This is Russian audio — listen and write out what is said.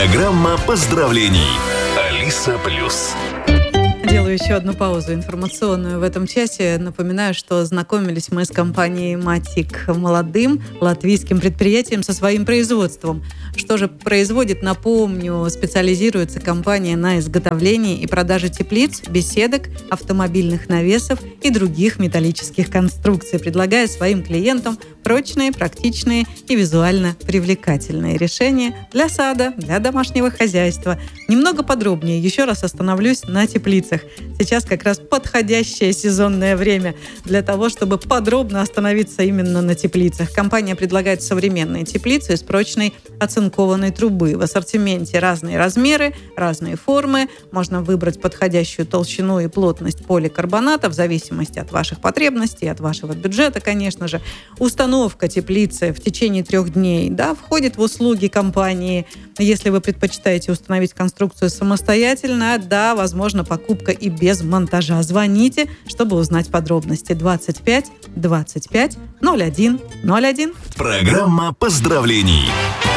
Программа поздравлений. Алиса Плюс. Делаю еще одну паузу информационную в этом часе. Напоминаю, что знакомились мы с компанией «Матик», молодым латвийским предприятием со своим производством. Что же производит, напомню, специализируется компания на изготовлении и продаже теплиц, беседок, автомобильных навесов и других металлических конструкций, предлагая своим клиентам прочные, практичные и визуально привлекательные решения для сада, для домашнего хозяйства. Немного подробнее еще раз остановлюсь на теплицах. Сейчас как раз подходящее сезонное время для того, чтобы подробно остановиться именно на теплицах. Компания предлагает современные теплицы из прочной оцинкованной трубы. В ассортименте разные размеры, разные формы. Можно выбрать подходящую толщину и плотность поликарбоната в зависимости от ваших потребностей, от вашего бюджета, конечно же. Установка теплицы в течение 3 дней, входит в услуги компании. Если вы предпочитаете установить конструкцию самостоятельно, возможно, покупка и без монтажа. Звоните, чтобы узнать подробности. 25 25 01 01. Программа поздравлений.